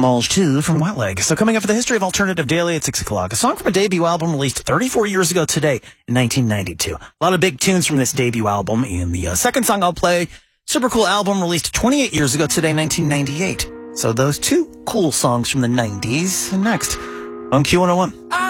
Mulch 2 from Wet Leg. So coming up for the History of Alternative Daily at 6 o'clock, a song from a debut album released 34 years ago today in 1992. A lot of big tunes from this debut album. And the second song I'll play, super cool album released 28 years ago today, 1998. So those two cool songs from the 90s. And next on Q101.